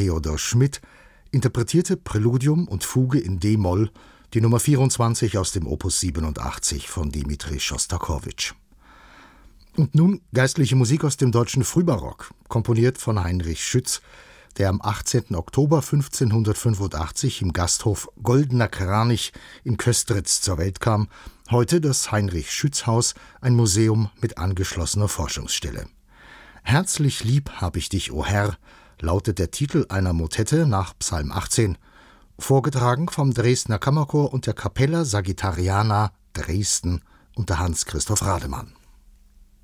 Theodor Schmidt interpretierte Präludium und Fuge in d-Moll, die Nummer 24 aus dem Opus 87 von Dmitri Schostakowitsch. Und nun geistliche Musik aus dem deutschen Frühbarock, komponiert von Heinrich Schütz, der am 18. Oktober 1585 im Gasthof Goldener Kranich in Köstritz zur Welt kam, heute das Heinrich-Schütz-Haus, ein Museum mit angeschlossener Forschungsstelle. »Herzlich lieb hab ich dich, o Herr«, lautet der Titel einer Motette nach Psalm 18, vorgetragen vom Dresdner Kammerchor und der Capella Sagittariana Dresden unter Hans Christoph Rademann.